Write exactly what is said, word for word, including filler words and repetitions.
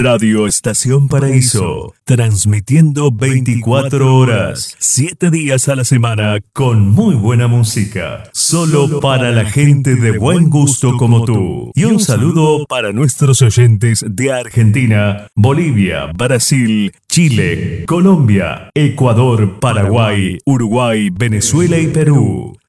Radio Estación Paraíso, transmitiendo veinticuatro horas, siete días a la semana, con muy buena música, solo para la gente de buen gusto como tú. Y un saludo para nuestros oyentes de Argentina, Bolivia, Brasil, Chile, Colombia, Ecuador, Paraguay, Uruguay, Venezuela y Perú.